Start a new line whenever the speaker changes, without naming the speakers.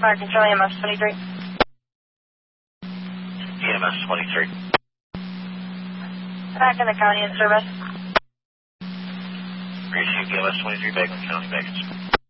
Fire Control, EMS 23.
EMS 23.
Back in the county in service.
Received EMS 23, Backland County, Baggage.